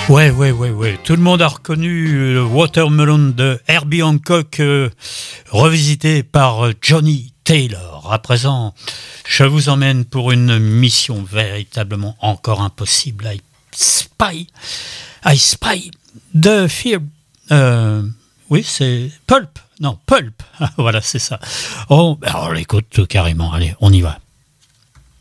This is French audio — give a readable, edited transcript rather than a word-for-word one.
Ouais. Tout le monde a reconnu le Watermelon de Herbie Hancock, revisité par Johnny Taylor. À présent, je vous emmène pour une mission véritablement encore impossible. I Spy de Fear. Oui, c'est Pulp. Non, Pulp. Voilà, c'est ça. Oh, on l'écoute carrément. Allez, on y va.